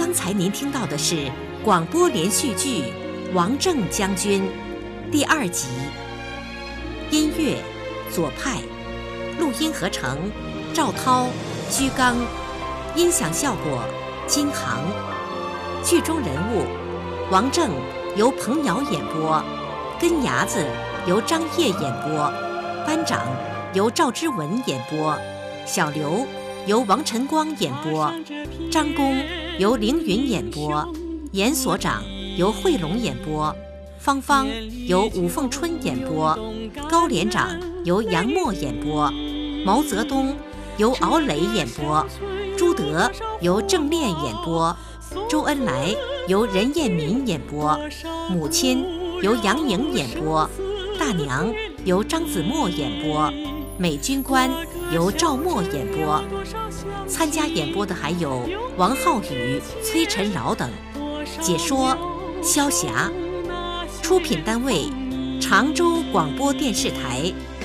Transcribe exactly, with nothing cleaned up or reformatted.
刚才您听到的是广播连续剧《王正将军》第二集，音乐左派，录音合成赵涛、居刚，音响效果金航。剧中人物王正由彭瑶演播，根牙子由张烨演播，班长由赵之文演播，小刘由王晨光演播，张公由凌云演播，严所长由惠龙演播，芳芳由武凤春演播，高连长由杨默演播，毛泽东由敖磊演播，朱德由郑炼演播，周恩来由任彦民演播，母亲由杨颖演播，大娘由张子墨演播，美军官由赵默演播。参加演播的还有王浩宇、崔晨饶等。解说萧霞。出品单位：常州广播电视台。